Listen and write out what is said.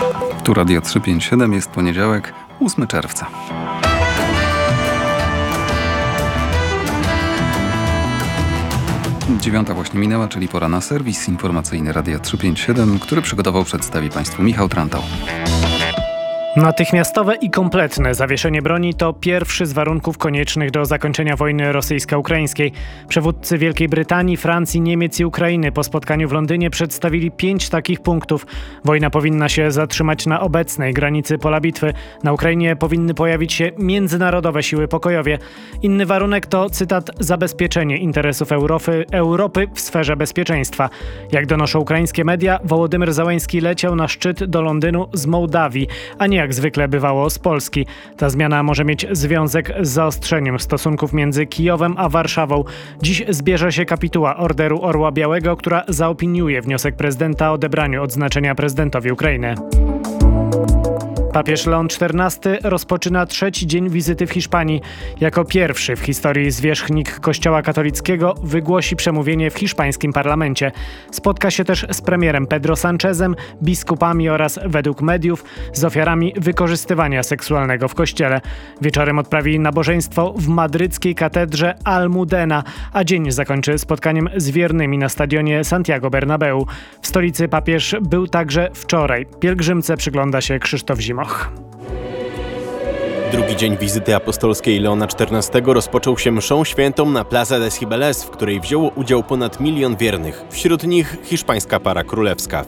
Tu Radio 357, jest poniedziałek, 8 czerwca. 9 właśnie minęła, czyli pora na serwis informacyjny Radia 357, który przygotował, przedstawi Państwu Michał Trantał. Natychmiastowe i kompletne zawieszenie broni to pierwszy z warunków koniecznych do zakończenia wojny rosyjsko-ukraińskiej. Przywódcy Wielkiej Brytanii, Francji, Niemiec i Ukrainy po spotkaniu w Londynie przedstawili 5 takich punktów. Wojna powinna się zatrzymać na obecnej granicy pola bitwy. Na Ukrainie powinny pojawić się międzynarodowe siły pokojowe. Inny warunek to, cytat, zabezpieczenie interesów Europy w sferze bezpieczeństwa. Jak donoszą ukraińskie media, Wołodymyr Zełenski leciał na szczyt do Londynu z Mołdawii, a nie jak zwykle bywało z Polski. Ta zmiana może mieć związek z zaostrzeniem stosunków między Kijowem a Warszawą. Dziś zbierze się kapituła Orderu Orła Białego, która zaopiniuje wniosek prezydenta o odebraniu odznaczenia prezydentowi Ukrainy. Papież Leon XIV rozpoczyna 3. dzień wizyty w Hiszpanii. Jako pierwszy w historii zwierzchnik Kościoła katolickiego wygłosi przemówienie w hiszpańskim parlamencie. Spotka się też z premierem Pedro Sánchezem, biskupami oraz, według mediów, z ofiarami wykorzystywania seksualnego w kościele. Wieczorem odprawi nabożeństwo w madryckiej katedrze Almudena, a dzień zakończy spotkaniem z wiernymi na stadionie Santiago Bernabeu. W stolicy papież był także wczoraj. Pielgrzymce przygląda się Krzysztof Zimoch. Drugi dzień wizyty apostolskiej Leona XIV rozpoczął się mszą świętą na Plaza de Cibeles, w której wzięło udział ponad 1 000 000 wiernych. Wśród nich hiszpańska para królewska.